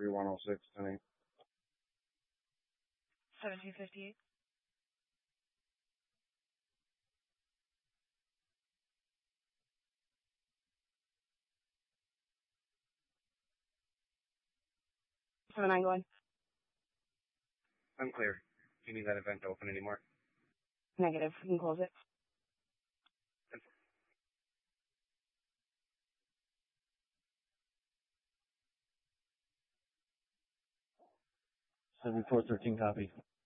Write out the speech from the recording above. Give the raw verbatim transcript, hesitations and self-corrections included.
three one oh six tonight. seventeen fifty-eight. seven nine going. Unclear. Do you need that event to open anymore? Negative. You can close it. seven four thirteen copy.